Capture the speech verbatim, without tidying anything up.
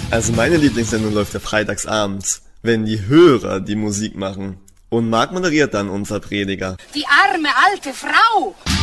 Also meine Lieblingssendung läuft ja freitags abends, wenn die Hörer die Musik machen. Und Marc moderiert dann unser Prediger. Die arme alte Frau!